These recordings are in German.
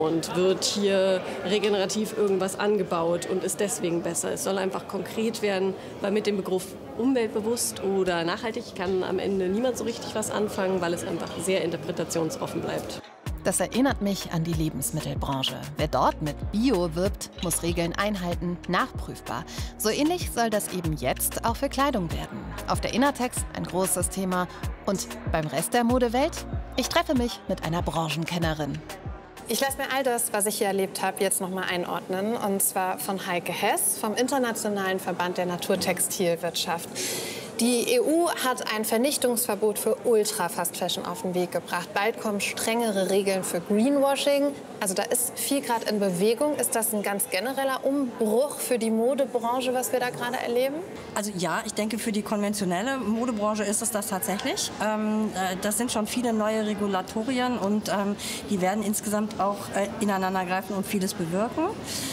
Und wird hier regenerativ irgendwas angebaut und ist deswegen besser. Es soll einfach konkret werden, weil mit dem Begriff umweltbewusst oder nachhaltig kann am Ende niemand so richtig was anfangen, weil es einfach sehr interpretationsoffen bleibt. Das erinnert mich an die Lebensmittelbranche. Wer dort mit Bio wirbt, muss Regeln einhalten, nachprüfbar. So ähnlich soll das eben jetzt auch für Kleidung werden. Auf der Innertex ein großes Thema. Und beim Rest der Modewelt? Ich treffe mich mit einer Branchenkennerin. Ich lasse mir all das, was ich hier erlebt habe, jetzt noch mal einordnen. Und zwar von Heike Hess vom Internationalen Verband der Naturtextilwirtschaft. Die EU hat ein Vernichtungsverbot für Ultra-Fast-Fashion auf den Weg gebracht. Bald kommen strengere Regeln für Greenwashing. Also da ist viel gerade in Bewegung. Ist das ein ganz genereller Umbruch für die Modebranche, was wir da gerade erleben? Also ja, ich denke, für die konventionelle Modebranche ist es das tatsächlich. Das sind schon viele neue Regulatorien und die werden insgesamt auch ineinander greifen und vieles bewirken.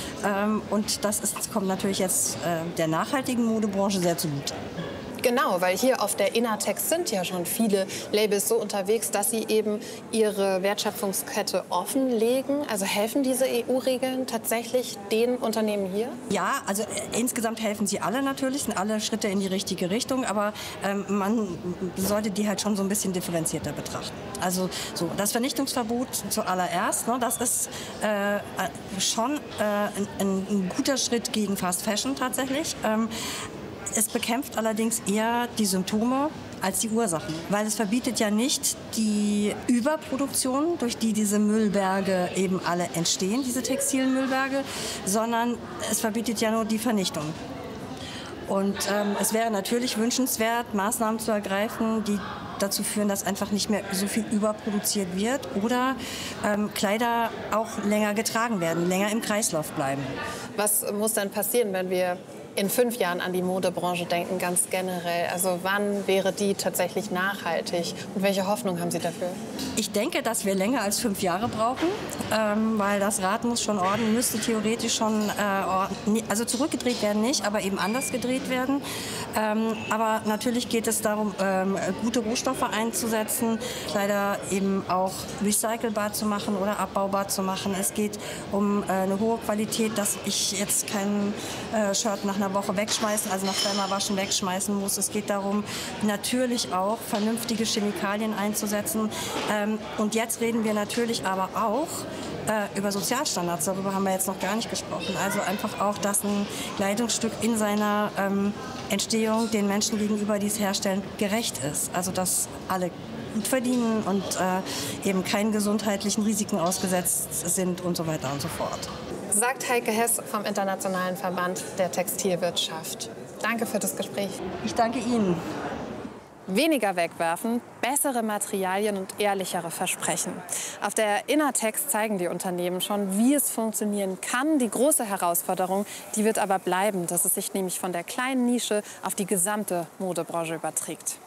Und kommt natürlich jetzt der nachhaltigen Modebranche sehr zugute. Genau, weil hier auf der Innertex sind ja schon viele Labels so unterwegs, dass sie eben ihre Wertschöpfungskette offenlegen. Also helfen diese EU-Regeln tatsächlich den Unternehmen hier? Ja, also insgesamt helfen sie alle natürlich, sind alle Schritte in die richtige Richtung, aber man sollte die halt schon so ein bisschen differenzierter betrachten. Also so, das Vernichtungsverbot zuallererst, ne, das ist schon ein guter Schritt gegen Fast Fashion tatsächlich. Es bekämpft allerdings eher die Symptome als die Ursachen, weil es verbietet ja nicht die Überproduktion, durch die diese Müllberge eben alle entstehen, diese textilen Müllberge, sondern es verbietet ja nur die Vernichtung. Und es wäre natürlich wünschenswert, Maßnahmen zu ergreifen, die dazu führen, dass einfach nicht mehr so viel überproduziert wird oder Kleider auch länger getragen werden, länger im Kreislauf bleiben. Was muss dann passieren, wenn wir in 5 Jahren an die Modebranche denken, ganz generell? Also wann wäre die tatsächlich nachhaltig? Und welche Hoffnung haben Sie dafür? Ich denke, dass wir länger als 5 Jahre brauchen, weil das Rad müsste theoretisch schon, also zurückgedreht werden nicht, aber eben anders gedreht werden. Aber natürlich geht es darum, gute Rohstoffe einzusetzen, leider eben auch recycelbar zu machen oder abbaubar zu machen. Es geht um eine hohe Qualität, dass ich jetzt kein Shirt nach einer Woche wegschmeißen, also nach zweimal waschen wegschmeißen muss. Es geht darum, natürlich auch vernünftige Chemikalien einzusetzen. Und jetzt reden wir natürlich aber auch über Sozialstandards. Darüber haben wir jetzt noch gar nicht gesprochen. Also einfach auch, dass ein Kleidungsstück in seiner Entstehung den Menschen gegenüber, die es herstellen, gerecht ist. Also dass alle gut verdienen und eben keinen gesundheitlichen Risiken ausgesetzt sind und so weiter und so fort. Sagt Heike Hess vom Internationalen Verband der Textilwirtschaft. Danke für das Gespräch. Ich danke Ihnen. Weniger wegwerfen, bessere Materialien und ehrlichere Versprechen. Auf der Innertex zeigen die Unternehmen schon, wie es funktionieren kann. Die große Herausforderung, die wird aber bleiben, dass es sich nämlich von der kleinen Nische auf die gesamte Modebranche überträgt.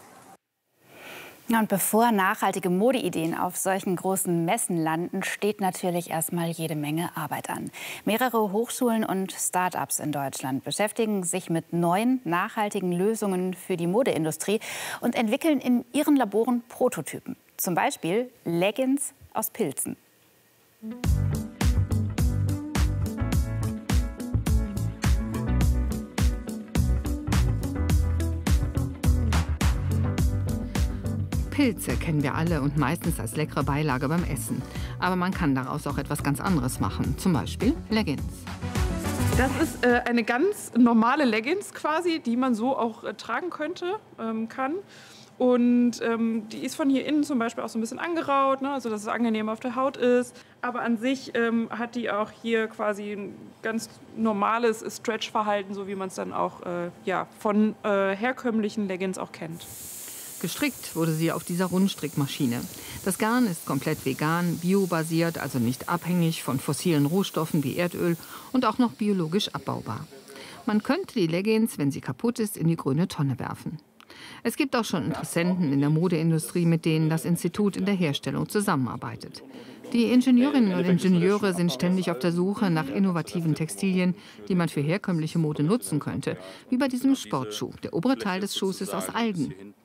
Ja, und bevor nachhaltige Modeideen auf solchen großen Messen landen, steht natürlich erstmal jede Menge Arbeit an. Mehrere Hochschulen und Start-ups in Deutschland beschäftigen sich mit neuen, nachhaltigen Lösungen für die Modeindustrie und entwickeln in ihren Laboren Prototypen. Zum Beispiel Leggings aus Pilzen. Pilze kennen wir alle und meistens als leckere Beilage beim Essen. Aber man kann daraus auch etwas ganz anderes machen, zum Beispiel Leggings. Das ist eine ganz normale Leggings quasi, die man so auch tragen kann. Und die ist von hier innen zum Beispiel auch so ein bisschen angeraut, ne? Also dass es angenehm auf der Haut ist. Aber an sich hat die auch hier quasi ein ganz normales Stretch-Verhalten, so wie man es dann auch von herkömmlichen Leggings auch kennt. Gestrickt wurde sie auf dieser Rundstrickmaschine. Das Garn ist komplett vegan, biobasiert, also nicht abhängig von fossilen Rohstoffen wie Erdöl und auch noch biologisch abbaubar. Man könnte die Leggings, wenn sie kaputt ist, in die grüne Tonne werfen. Es gibt auch schon Interessenten in der Modeindustrie, mit denen das Institut in der Herstellung zusammenarbeitet. Die Ingenieurinnen und Ingenieure sind ständig auf der Suche nach innovativen Textilien, die man für herkömmliche Mode nutzen könnte, wie bei diesem Sportschuh. Der obere Teil des Schuhs ist aus Algen.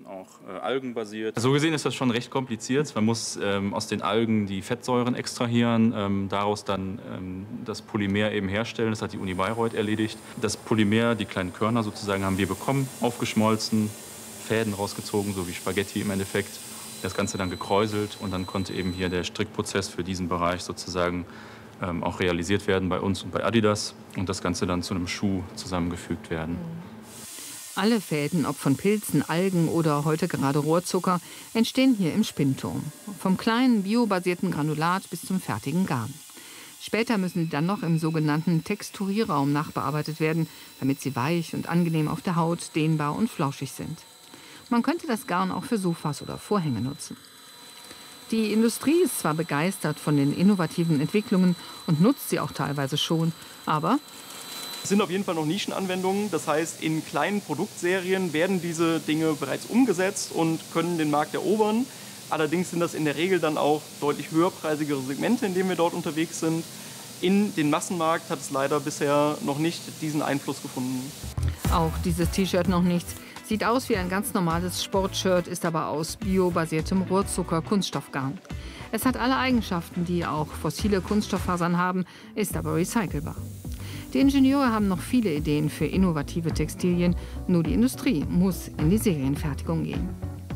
auch algenbasiert. So gesehen ist das schon recht kompliziert. Man muss aus den Algen die Fettsäuren extrahieren, daraus dann das Polymer eben herstellen. Das hat die Uni Bayreuth erledigt. Das Polymer, die kleinen Körner sozusagen, haben wir bekommen, aufgeschmolzen, Fäden rausgezogen, so wie Spaghetti im Endeffekt. Das Ganze dann gekräuselt und dann konnte eben hier der Strickprozess für diesen Bereich sozusagen auch realisiert werden bei uns und bei Adidas und das Ganze dann zu einem Schuh zusammengefügt werden. Alle Fäden, ob von Pilzen, Algen oder heute gerade Rohrzucker, entstehen hier im Spinnturm. Vom kleinen biobasierten Granulat bis zum fertigen Garn. Später müssen sie dann noch im sogenannten Texturierraum nachbearbeitet werden, damit sie weich und angenehm auf der Haut, dehnbar und flauschig sind. Man könnte das Garn auch für Sofas oder Vorhänge nutzen. Die Industrie ist zwar begeistert von den innovativen Entwicklungen und nutzt sie auch teilweise schon, aber es sind auf jeden Fall noch Nischenanwendungen. Das heißt, in kleinen Produktserien werden diese Dinge bereits umgesetzt und können den Markt erobern. Allerdings sind das in der Regel dann auch deutlich höherpreisigere Segmente, in denen wir dort unterwegs sind. In den Massenmarkt hat es leider bisher noch nicht diesen Einfluss gefunden. Auch dieses T-Shirt noch nicht. Sieht aus wie ein ganz normales Sportshirt, ist aber aus biobasiertem Rohrzucker-Kunststoffgarn. Es hat alle Eigenschaften, die auch fossile Kunststofffasern haben, ist aber recycelbar. Die Ingenieure haben noch viele Ideen für innovative Textilien, nur die Industrie muss in die Serienfertigung gehen.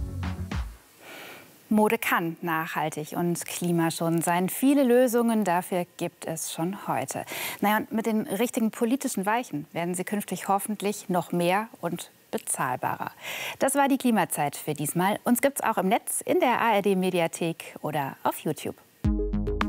Mode kann nachhaltig und klimaschonend sein. Viele Lösungen dafür gibt es schon heute. Naja, und mit den richtigen politischen Weichen werden sie künftig hoffentlich noch mehr und bezahlbarer. Das war die Klimazeit für diesmal. Uns gibt's auch im Netz, in der ARD-Mediathek oder auf YouTube.